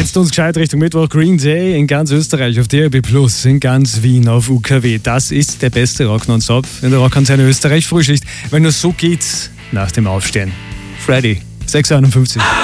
Lasst uns gescheit Richtung Mittwoch. Green Day in ganz Österreich auf DRB+, in ganz Wien auf UKW. Das ist der beste Rock nonstop in der Rockantenne Österreich. Frühschicht, wenn nur so geht's nach dem Aufstehen. Freddy, 6:51.